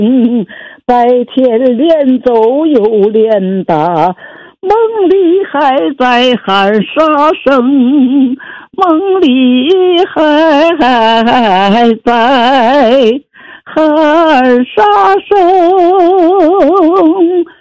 白天连奏又连打，梦里还在喊杀声，梦里还在喊杀声。